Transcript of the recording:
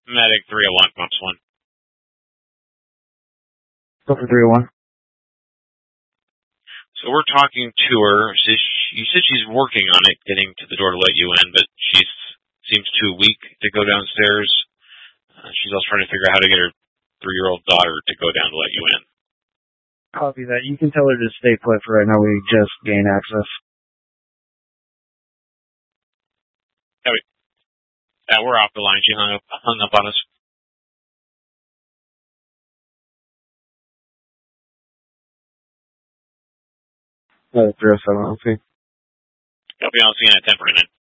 Medic 301, Pops 1. Over 301. So we're talking to her. You said she's working on it, getting to the door to let you in, but she seems too weak to go downstairs. She's also trying to figure out how to get her 3-year-old daughter to go down to let you in. Copy that. You can tell her to stay put for right now. We just gained access. Yeah, we're off the line. She hung up on us. Oh, 307, okay. Copy, I'll see you in at 10 for a minute.